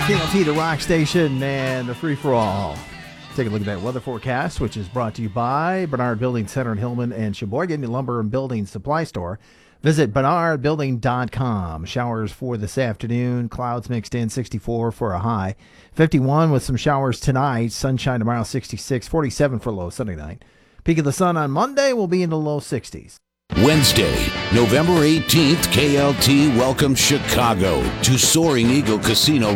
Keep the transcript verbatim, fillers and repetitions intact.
K L T, the rock station, and the free-for-all. Take a look at that weather forecast, which is brought to you by Bernard Building Center in Hillman and Sheboygan, the lumber and building supply store. Visit bernard building dot com. Showers for this afternoon. Clouds mixed in, sixty-four for a high. fifty-one with some showers tonight. Sunshine tomorrow, sixty-six. forty-seven for low Sunday night. Peak of the sun on Monday will be in the low sixties. Wednesday, November eighteenth, K L T welcomes Chicago to Soaring Eagle Casino